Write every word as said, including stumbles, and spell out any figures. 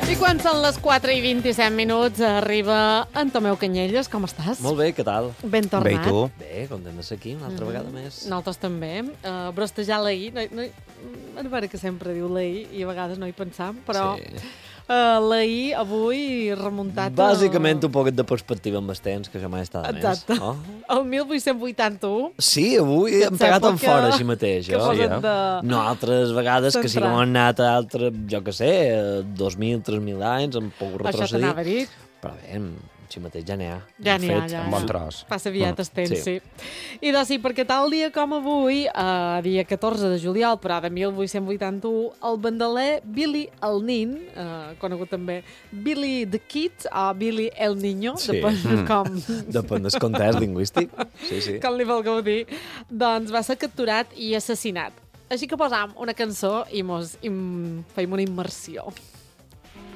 I quan són les quatre i vint-i-set minuts arriba en Tomeu Canyelles. Com estàs? Molt bé, què tal? Ben tornat. Bé, i tu? Bé, content de ser aquí una altra mm. vegada més. Nosaltres també. Uh, brostejar l'ahir. No, no, a veure que sempre diu l'ahir i a vegades no hi pensam, però Sí. uh, l'ahir, avui, remuntat... Bàsicament un poquet de perspectiva amb els temps, que ja mai està de més. Exacte. Oh? El mil vuit-cents vuitanta-u. Sí, avui hem pegat en fora així mateix. Que oh? posen Sí, de... No, altres vegades que sí que Centrar. hem anat a altres, jo què sé, dos mil, tres mil anys, hem pogut Això retrocedir. t'anava a dir. Però bé, així mateix ja n'hi ha. Ja Hem n'hi ha, fet ja. Un bon tros. Passa aviat el temps, sí. sí. I doncs sí, perquè tal dia com avui, uh, dia catorze de juliol, però de mil vuit-cents vuitanta-u, el bandaler Billy el Nin, uh, conegut també Billy the Kid o Billy el Niño, Sí. depèn Mm. com, Depèn del context lingüístic. Sí, sí. com li vulgueu dir, doncs va ser capturat i assassinat. Així que posam una cançó i mos im, feim una immersió.